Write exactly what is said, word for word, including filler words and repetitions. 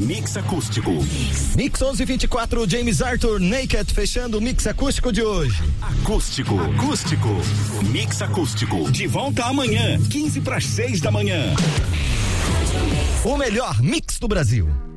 Mix Acústico. Mix onze e vinte e quatro, James Arthur, Naked, fechando o Mix Acústico de hoje. Acústico, acústico. Mix Acústico. De volta amanhã, quinze para as seis da manhã. O melhor mix do Brasil.